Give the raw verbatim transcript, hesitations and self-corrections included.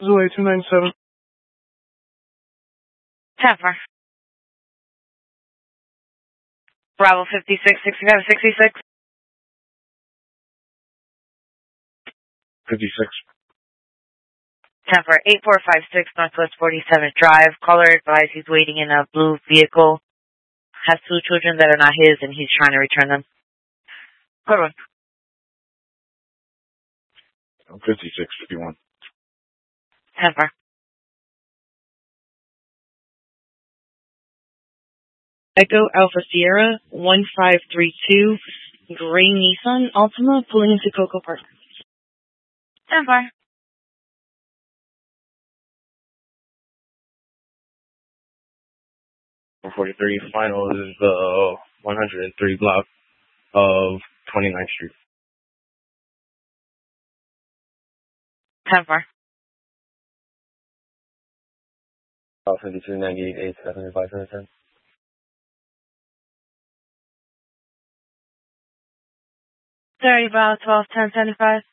Zoe two nine seven. ten four. Bravo fifty-six, sixty-five, sixty-six. fifty-six. ten four, eight four five six, Northwest forty-seventh Drive. Caller advised he's waiting in a blue vehicle. Has two children that are not his, and he's trying to return them. Good one. fifty-six fifty-one. ten four. Echo Alpha Sierra one five three two, gray Nissan Altima pulling into Coco Park. ten four. four forty-three, final is the one hundred three block of twenty-ninth Street. ten four. Uh, fifty-two ninety-eight, eight seven five seven ten. Sorry, about twelve ten seventy-five.